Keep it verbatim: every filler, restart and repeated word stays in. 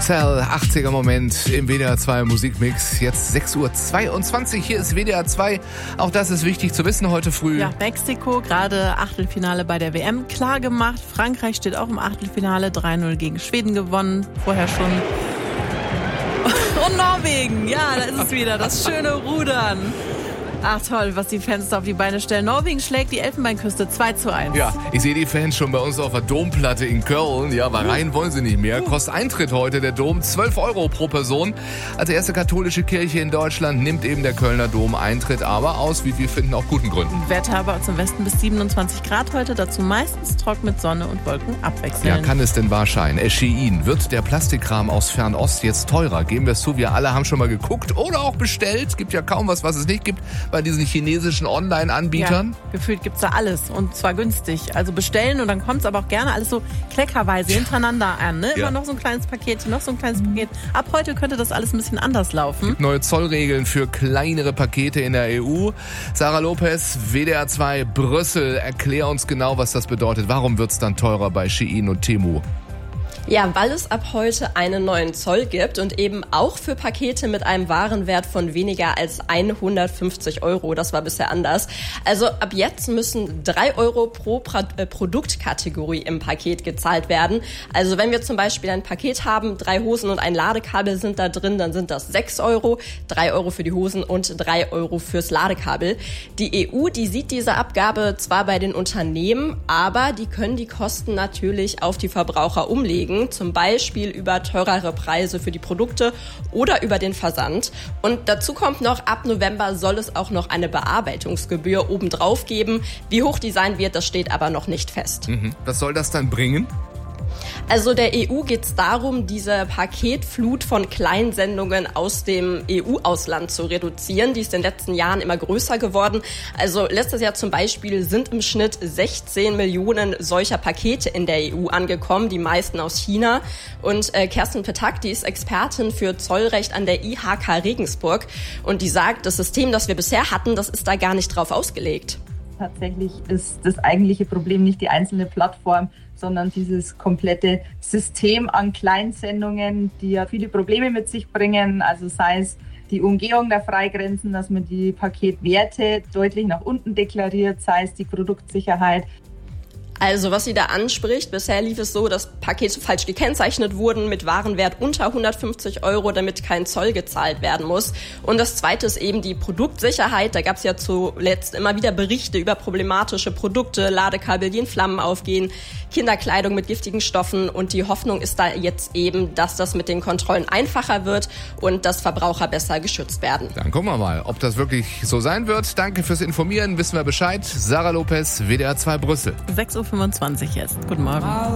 Tell, achtziger Moment im W D R zwei Musikmix. Jetzt sechs Uhr zweiundzwanzig, hier ist W D R zwei. Auch das ist wichtig zu wissen heute früh. Ja, Mexiko, gerade Achtelfinale bei der W M klar gemacht. Frankreich steht auch im Achtelfinale, drei null gegen Schweden gewonnen. Vorher schon. Und Norwegen, ja, da ist es wieder, das schöne Rudern. Ach toll, was die Fans auf die Beine stellen. Norwegen schlägt die Elfenbeinküste zwei zu eins. Ja, ich sehe die Fans schon bei uns auf der Domplatte in Köln. Ja, aber rein wollen sie nicht mehr. Kostet Eintritt heute der Dom zwölf Euro pro Person. Als erste katholische Kirche in Deutschland nimmt eben der Kölner Dom Eintritt, aber aus, wie wir finden, auch guten Gründen. Wetter bei uns im Westen bis siebenundzwanzig Grad heute. Dazu meistens trocken mit Sonne und Wolken abwechselnd. Ja, kann es denn wahr sein? Shein, wird der Plastikkram aus Fernost jetzt teurer? Geben wir es zu, wir alle haben schon mal geguckt oder auch bestellt. Gibt ja kaum was, was es nicht gibt bei diesen chinesischen Online-Anbietern. Ja, gefühlt gibt's da alles und zwar günstig. Also bestellen und dann kommt's aber auch gerne alles so kleckerweise hintereinander an. Ne? Immer ja. noch so ein kleines Paket, noch so ein kleines Paket. Ab heute könnte das alles ein bisschen anders laufen. Gibt neue Zollregeln für kleinere Pakete in der E U. Sarah Lopez, W D R zwei Brüssel. Erklär uns genau, was das bedeutet. Warum wird's dann teurer bei Shein und Temu? Ja, weil es ab heute einen neuen Zoll gibt und eben auch für Pakete mit einem Warenwert von weniger als hundertfünfzig Euro. Das war bisher anders. Also ab jetzt müssen drei Euro pro pra- äh, Produktkategorie im Paket gezahlt werden. Also wenn wir zum Beispiel ein Paket haben, drei Hosen und ein Ladekabel sind da drin, dann sind das sechs Euro, drei Euro für die Hosen und drei Euro fürs Ladekabel. Die E U, die sieht diese Abgabe zwar bei den Unternehmen, aber die können die Kosten natürlich auf die Verbraucher umlegen. Zum Beispiel über teurere Preise für die Produkte oder über den Versand. Und dazu kommt noch, ab November soll es auch noch eine Bearbeitungsgebühr obendrauf geben. Wie hoch die sein wird, das steht aber noch nicht fest. Mhm. Was soll das dann bringen? Also der E U geht es darum, diese Paketflut von Kleinsendungen aus dem E U-Ausland zu reduzieren. Die ist in den letzten Jahren immer größer geworden. Also letztes Jahr zum Beispiel sind im Schnitt sechzehn Millionen solcher Pakete in der E U angekommen, die meisten aus China. Und äh, Kerstin Petak, die ist Expertin für Zollrecht an der I H K Regensburg. Und die sagt, das System, das wir bisher hatten, das ist da gar nicht drauf ausgelegt. Tatsächlich ist das eigentliche Problem nicht die einzelne Plattform, sondern dieses komplette System an Kleinsendungen, die ja viele Probleme mit sich bringen. Also sei es die Umgehung der Freigrenzen, dass man die Paketwerte deutlich nach unten deklariert, sei es die Produktsicherheit. Also was sie da anspricht, bisher lief es so, dass Pakete falsch gekennzeichnet wurden mit Warenwert unter hundertfünfzig Euro, damit kein Zoll gezahlt werden muss. Und das Zweite ist eben die Produktsicherheit. Da gab es ja zuletzt immer wieder Berichte über problematische Produkte, Ladekabel, die in Flammen aufgehen, Kinderkleidung mit giftigen Stoffen. Und die Hoffnung ist da jetzt eben, dass das mit den Kontrollen einfacher wird und dass Verbraucher besser geschützt werden. Dann gucken wir mal, ob das wirklich so sein wird. Danke fürs Informieren, wissen wir Bescheid. Sarah Lopez, W D R zwei Brüssel. sechs Uhr fünfundzwanzig jetzt. Guten Morgen.